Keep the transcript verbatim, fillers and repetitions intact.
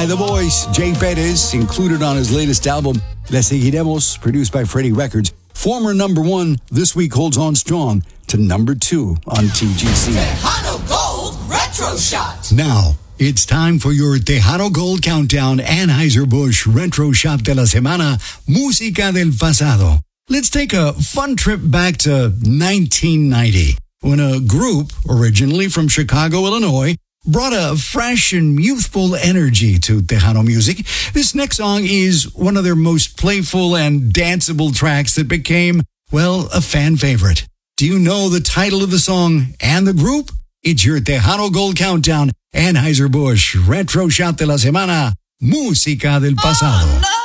by The Voice, Jay Perez, included on his latest album, Le Seguiremos, produced by Freddie Records. Former number one, this week holds on strong to number two on T G C. Tejano Gold Retro Shot. Now, it's time for your Tejano Gold Countdown Anheuser-Busch Retro Shot de la Semana, Música del Pasado. Let's take a fun trip back to nineteen ninety, when a group, originally from Chicago, Illinois, brought a fresh and youthful energy to Tejano music. This next song is one of their most playful and danceable tracks that became, well, a fan favorite. Do you know the title of the song and the group? It's your Tejano Gold Countdown Anheuser-Busch Retro Shot de la Semana, Música del Pasado. Oh, no!